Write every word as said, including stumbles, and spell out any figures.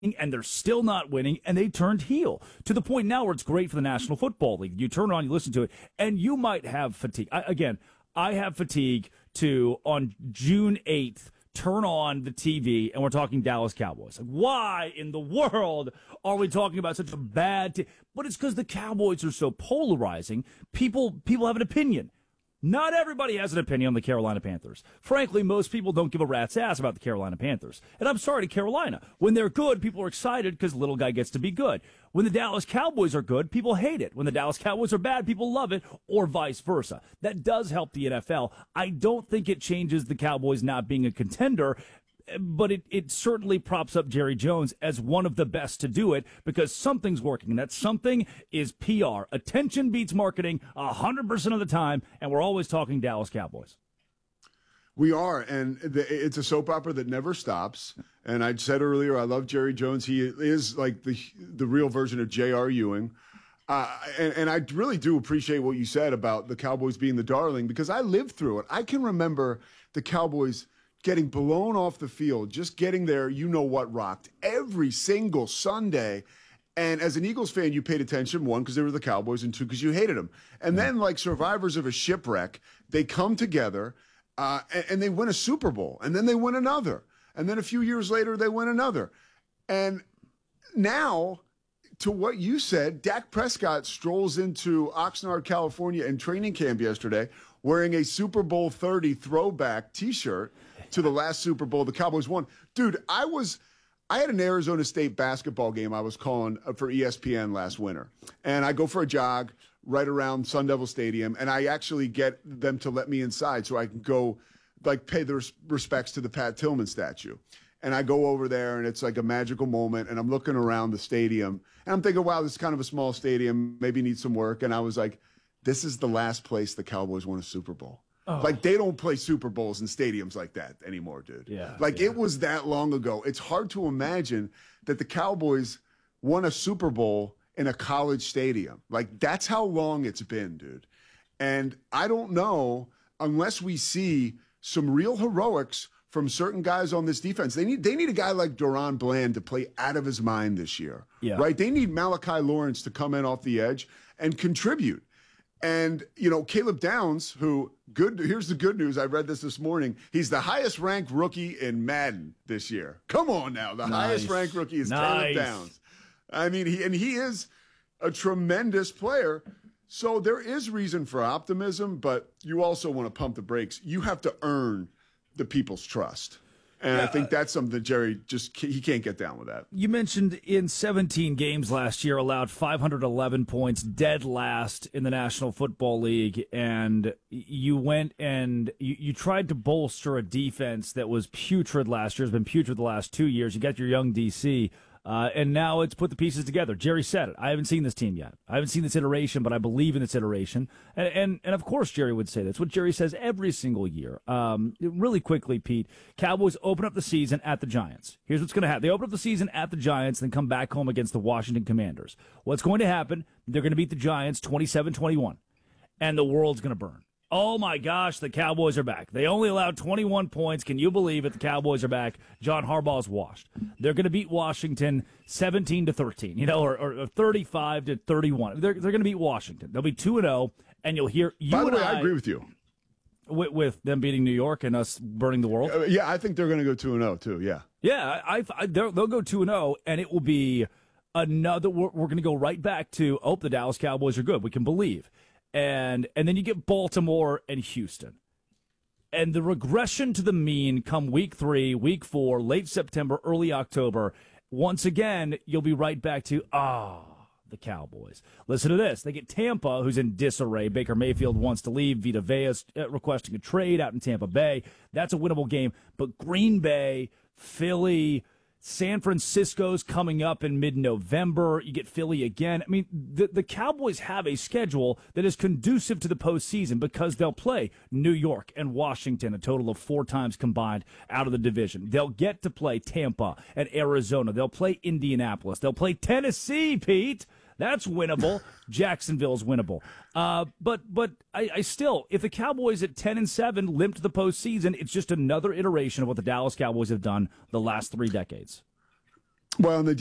and they're still not winning, and they turned heel to the point now where it's great for the National Football League. You turn on, you listen to it, and you might have fatigue. I, again, I have fatigue to, on June eighth, turn on the T V, and we're talking Dallas Cowboys. Like, why in the world are we talking about such a bad team? But it's because the Cowboys are so polarizing. People, people have an opinion. Not everybody has an opinion on the Carolina Panthers. Frankly, most people don't give a rat's ass about the Carolina Panthers. And I'm sorry to Carolina. When they're good, people are excited because little guy gets to be good. When the Dallas Cowboys are good, people hate it. When the Dallas Cowboys are bad, people love it, or vice versa. That does help the N F L. I don't think it changes the Cowboys not being a contender, but it, it certainly props up Jerry Jones as one of the best to do it because something's working, and that something is P R. Attention beats marketing one hundred percent of the time, and we're always talking Dallas Cowboys. We are, and the, it's a soap opera that never stops. And I said earlier, I love Jerry Jones. He is like the the real version of J R. Ewing. Uh, and, and I really do appreciate what you said about the Cowboys being the darling because I lived through it. I can remember the Cowboys getting blown off the field, just getting there, you know what rocked, every single Sunday. And as an Eagles fan, you paid attention, one, because they were the Cowboys, and two, because you hated them. And then, like survivors of a shipwreck, they come together, uh, and, and they win a Super Bowl. And then they win another. And then a few years later, they win another. And now, to what you said, Dak Prescott strolls into Oxnard, California in training camp yesterday wearing a Super Bowl thirty throwback T-shirt to the last Super Bowl the Cowboys won. Dude, I was I had an Arizona State basketball game I was calling for E S P N last winter. And I go for a jog right around Sun Devil Stadium, and I actually get them to let me inside so I can go like pay the res- respects to the Pat Tillman statue. And I go over there, and it's like a magical moment, and I'm looking around the stadium, and I'm thinking, wow, this is kind of a small stadium, maybe needs some work. And I was like, this is the last place the Cowboys won a Super Bowl. Oh. Like, they don't play Super Bowls in stadiums like that anymore, dude. Yeah, like, yeah. It was that long ago. It's hard to imagine that the Cowboys won a Super Bowl in a college stadium. Like, that's how long it's been, dude. And I don't know, unless we see some real heroics from certain guys on this defense. They need they need a guy like Duron Bland to play out of his mind this year, yeah. right? They need Malachi Lawrence to come in off the edge and contribute. And, you know, Caleb Downs, who, good, here's the good news. I read this this morning. He's the highest ranked rookie in Madden this year. Come on now. The nice. highest ranked rookie is nice. Caleb Downs. I mean, he and he is a tremendous player. So there is reason for optimism, but you also want to pump the brakes. You have to earn the people's trust. And yeah, I think that's something that Jerry just, he can't get down with that. You mentioned in seventeen games last year, allowed five hundred eleven points, dead last in the National Football League. And you went and you, you tried to bolster a defense that was putrid last year, has been putrid the last two years. You got your young D C, Uh, and now it's put the pieces together. Jerry said it. I haven't seen this team yet. I haven't seen this iteration, but I believe in this iteration. And and, and of course, Jerry would say that's what Jerry says every single year. Um, really quickly, Pete, Cowboys open up the season at the Giants. Here's what's going to happen. They open up the season at the Giants, then come back home against the Washington Commanders. What's going to happen? They're going to beat the Giants twenty-seven twenty-one, and the world's going to burn. Oh, my gosh, the Cowboys are back. They only allowed twenty-one points. Can you believe it? The Cowboys are back. John Harbaugh's washed. They're going to beat Washington seventeen to thirteen, you know, or, or thirty-five to thirty-one. They're, they're going to beat Washington. They'll be two and oh, and you'll hear you By the and way, I, I agree with you. With, with them beating New York and us burning the world. Uh, yeah, I think they're going to go two and oh, too, yeah. Yeah, I, I, they'll, they'll go two and oh, and it will be another, we're, we're going to go right back to, oh, the Dallas Cowboys are good. We can believe. And and then you get Baltimore and Houston. And the regression to the mean come week three, week four, late September, early October. Once again, you'll be right back to, ah, oh, the Cowboys. Listen to this. They get Tampa, who's in disarray. Baker Mayfield wants to leave. Vita Vea requesting a trade out in Tampa Bay. That's a winnable game. But Green Bay, Philly, San Francisco's coming up in mid-November. You get Philly again. I mean, the, the Cowboys have a schedule that is conducive to the postseason because they'll play New York and Washington a total of four times combined out of the division. They'll get to play Tampa and Arizona. They'll play Indianapolis. They'll play Tennessee, Pete. That's winnable. Jacksonville's winnable. Uh, but but I, I still, if the Cowboys at ten and seven limp to the postseason, it's just another iteration of what the Dallas Cowboys have done the last three decades. Well, and the